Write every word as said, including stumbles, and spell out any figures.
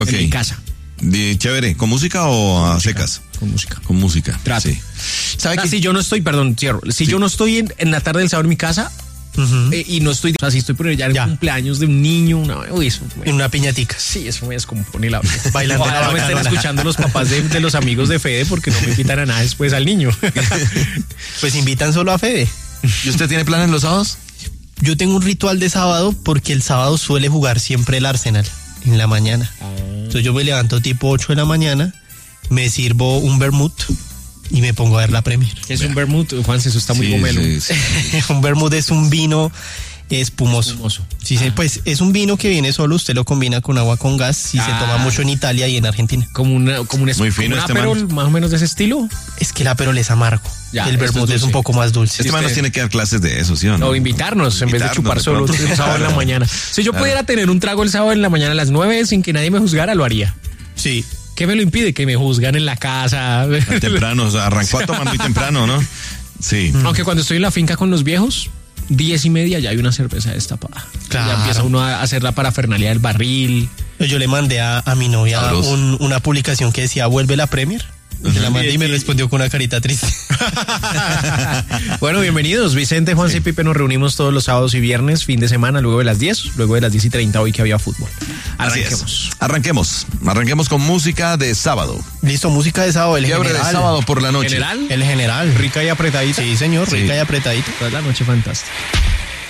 Okay. En mi casa. De, chévere, ¿con música o a secas? Con música. Con música. Trato. Sí. ¿Sabe Ah, qué? si yo no estoy, perdón, cierro. Si Sí. yo no estoy en, en la tarde del sábado en mi casa Uh-huh. eh, y no estoy, o sea, si estoy por allá en Ya. el cumpleaños de un niño, una, uy, eso me- En una piñatica. sí, eso me descompone la Bailando Ojalá la no me estén bacana. escuchando los papás de, de los amigos de Fede porque no me invitan a nada después al niño. Pues invitan solo a Fede. ¿Y usted tiene planes los sábados? Yo tengo un ritual de sábado porque el sábado suele jugar siempre el Arsenal en la mañana. Entonces yo me levanto tipo ocho de la mañana, me sirvo un vermut y me pongo a ver la Premier. Es un vermut, Juanse, eso está muy Sí, gomelo. sí, sí. Un vermut es un vino espumoso. Espumoso. Sí, sí, pues es un vino que viene solo, usted lo combina con agua con gas y se Ah. toma mucho en Italia y en Argentina. Como una, como un, Muy fino como un este Aperol, man. más o menos de ese estilo. Es que el Aperol es amargo. Ya, el esto vermut es es, un dulce. poco más dulce. Este man nos usted- tiene que dar clases de eso, ¿sí o no? O invitarnos en vez de Invitarnos chupar de solo pronto. un sábado en la mañana. Si yo Claro. pudiera tener un trago el sábado en la mañana a las nueve sin que nadie me juzgara, lo haría. Sí. ¿Qué me lo impide? Que me juzgan en la casa. Temprano, o sea, arrancó a tomar muy temprano, ¿no? Sí. Aunque cuando estoy en la finca con los viejos, diez y media ya hay una cerveza destapada. Claro. Ya empieza uno a hacer la parafernalia del barril. Yo le mandé a, a mi novia Sabroso. un- una publicación que decía vuelve la Premier. Se la mandé y me respondió con una carita triste. Bueno, bienvenidos. Vicente, Juanse y Pipe, nos reunimos todos los sábados y viernes, fin de semana, luego de las diez, luego de las diez y treinta hoy que había fútbol. Así es. Arranquemos. Arranquemos. Arranquemos con música de sábado. Listo, música de sábado, el Fiebre de general. sábado por la noche. General, El general. rica y apretadita. Sí, señor, Sí. rica y apretadita. Toda la noche fantástica.